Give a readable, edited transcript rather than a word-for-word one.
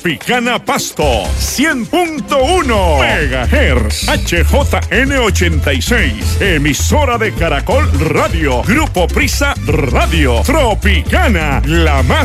Tropicana Pasto, 100.1 megahertz, HJN86, emisora de Caracol Radio, Grupo Prisa Radio, Tropicana, la más